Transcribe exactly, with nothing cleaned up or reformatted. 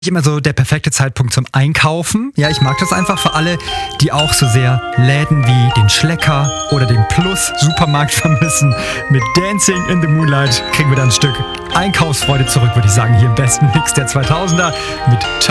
Immer so der perfekte Zeitpunkt zum Einkaufen. Ja, ich mag das einfach für alle, die auch so sehr Läden wie den Schlecker oder den Plus Supermarkt vermissen. Mit Dancing in the Moonlight kriegen wir dann ein Stück Einkaufsfreude zurück, würde ich sagen, hier im besten Mix der zweitausender mit